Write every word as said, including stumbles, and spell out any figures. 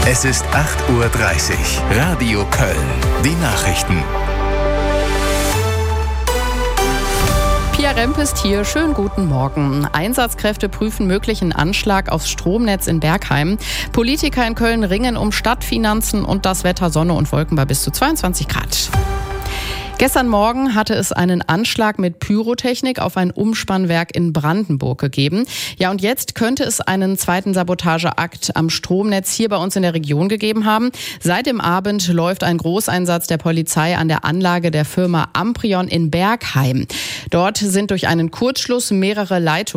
Es ist acht Uhr dreißig. Radio Köln. Die Nachrichten. Pia Rempest hier, schönen guten Morgen. Einsatzkräfte prüfen möglichen Anschlag aufs Stromnetz in Bergheim. Politiker in Köln ringen um Stadtfinanzen und das Wetter, Sonne und Wolken bei bis zu zweiundzwanzig Grad. Gestern Morgen hatte es einen Anschlag mit Pyrotechnik auf ein Umspannwerk in Brandenburg gegeben. Ja, und jetzt könnte es einen zweiten Sabotageakt am Stromnetz hier bei uns in der Region gegeben haben. Seit dem Abend läuft ein Großeinsatz der Polizei an der Anlage der Firma Amprion in Bergheim. Dort sind durch einen Kurzschluss mehrere Leitungen